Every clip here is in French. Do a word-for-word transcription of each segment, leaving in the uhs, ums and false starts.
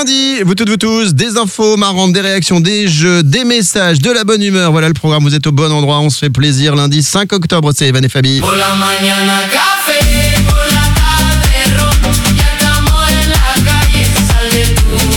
lundi, vous toutes, vous tous, des infos marrantes, des réactions, des jeux, des messages, de la bonne humeur. Voilà le programme, vous êtes au bon endroit, on se fait plaisir. Lundi cinq octobre, c'est Evan et Fabi. Por la mañana café, por la tarde ron, ya estamos en la calle, sale tu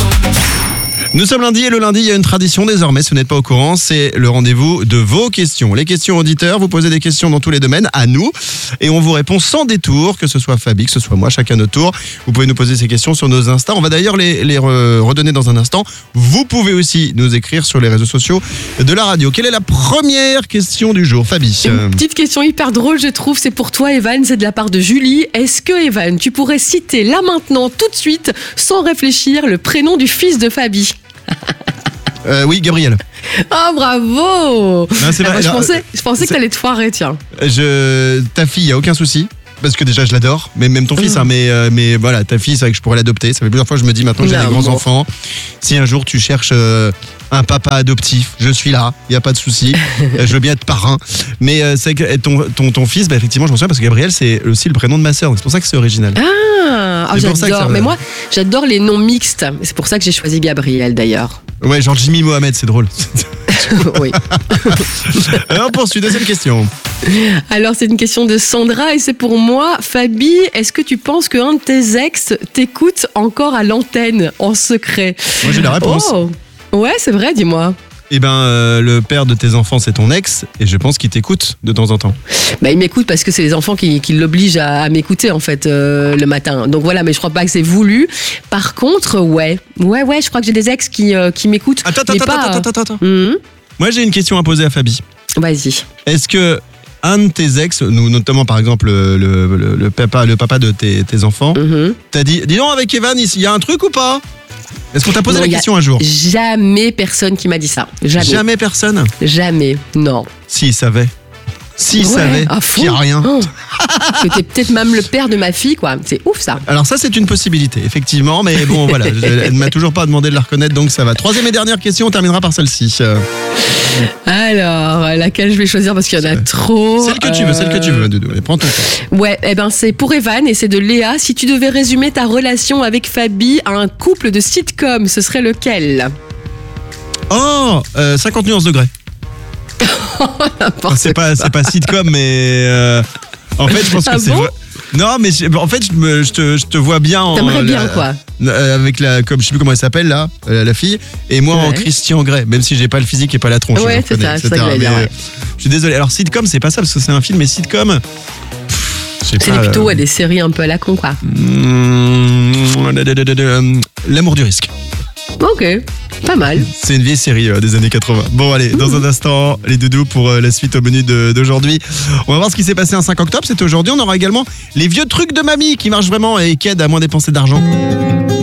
balcón. Nous sommes lundi et le lundi, il y a une tradition désormais, si vous n'êtes pas au courant, c'est le rendez-vous de vos questions. Les questions auditeurs, vous posez des questions dans tous les domaines, à nous, et on vous répond sans détour, que ce soit Fabi, que ce soit moi, chacun notre tour. Vous pouvez nous poser ces questions sur nos Insta, on va d'ailleurs les, les re- redonner dans un instant. Vous pouvez aussi nous écrire sur les réseaux sociaux de la radio. Quelle est la première question du jour, Fabi? Une petite question hyper drôle, je trouve, c'est pour toi, Evan, c'est de la part de Julie. Est-ce que, Evan, tu pourrais citer là maintenant, tout de suite, sans réfléchir, le prénom du fils de Fabi? Euh, oui, Gabriel. Oh, bravo! Non, c'est Ah, vrai, moi, je alors, pensais, je pensais que c'est- t'allais te foirer, tiens. Je, ta fille, il n'y a aucun souci. Parce que déjà je l'adore, mais même ton fils, hein, mais, euh, mais voilà, ta fille, c'est vrai que je pourrais l'adopter. Ça fait plusieurs fois que je me dis maintenant que j'ai Non, des grands bon. enfants. Si un jour tu cherches euh, un papa adoptif, je suis là, il n'y a pas de souci. Euh, je veux bien être parrain. Mais euh, c'est que ton, ton, ton fils, bah, effectivement, je m'en souviens parce que Gabriel, c'est aussi le prénom de ma sœur. C'est pour ça que c'est original. Ah, ah, C'est pour ça que ça j'adore. va. Mais moi, j'adore les noms mixtes. C'est pour ça que j'ai choisi Gabriel, d'ailleurs. Ouais, genre Jimmy Mohamed, c'est drôle. Oui. Alors, on poursuit, deuxième question. Alors, c'est une question de Sandra et c'est pour moi. Fabi, est-ce que tu penses qu'un de tes ex t'écoute encore à l'antenne, en secret? Moi, j'ai la réponse. Oh. Ouais, c'est vrai, dis-moi. Eh ben, euh, le père de tes enfants, c'est ton ex, et je pense qu'il t'écoute de temps en temps. Bah, il m'écoute parce que c'est les enfants qui, qui l'obligent à, à m'écouter, en fait, euh, le matin. Donc voilà, mais je crois pas que c'est voulu. Par contre, ouais. Ouais, ouais, je crois que j'ai des ex qui, euh, qui m'écoutent. Attends, attends, mais attends, pas, attends, attends, attends. euh, hum, Moi, j'ai une question à poser à Fabi. Vas-y. Est-ce que un de tes ex, nous, notamment par exemple le, le, le- le papa, le papa de tes, tes enfants, Mhm. t'as dit, dis donc avec Evan, il y a un truc ou pas? Est-ce qu'on t'a posé Non, la y a question un jour? Jamais personne qui m'a dit ça. Jamais. Jamais personne. Jamais. Non. S'il savait. S'il Ouais, savait à fond. qu'il n'y a rien. Oh. Que t'es peut-être même le père de ma fille, quoi. C'est ouf, ça. Alors ça, c'est une possibilité, effectivement, mais bon, voilà, je- elle ne m'a toujours pas demandé de la reconnaître, donc ça va. Troisième et dernière question, on terminera par celle-ci. Euh, Alors, laquelle je vais choisir parce qu'il y en a trop. Celle que tu veux, celle que tu veux, Doudou. Et prends ton temps. Ouais, eh ben c'est pour Evan et c'est de Léa. Si tu devais résumer ta relation avec Fabi à un couple de sitcom, ce serait lequel? Oh, euh, cinquante nuances degrés. N'importe C'est pas, c'est pas sitcom, mais euh, en fait, je pense que Ah c'est bon vrai. Non, mais je- en fait, je, me- je te, je te vois bien. en- T'aimerais bien, la- quoi. euh, Avec la, comme je sais plus comment elle s'appelle là, euh, la fille, et moi en Ouais. Christian Grey, même si j'ai pas le physique et pas la tronche. Ouais, je c'est reconnais, ça, c'est et cetera. ça que j'allais dire, Mais, ouais. euh, Je suis désolé. Alors sitcom, c'est pas ça parce que c'est un film, mais sitcom. pff, je sais C'est pas, plutôt euh, ouais, des séries un peu à la con, quoi. hmm, euh, L'amour du risque. Ok, pas mal. C'est une vieille série euh, des années quatre-vingts. Bon, allez, dans un instant, les doudous pour euh, la suite au menu de- d'aujourd'hui. On va voir ce qui s'est passé un cinq octobre. C'était aujourd'hui. On aura également les vieux trucs de mamie qui marchent vraiment et qui aident à moins dépenser d'argent.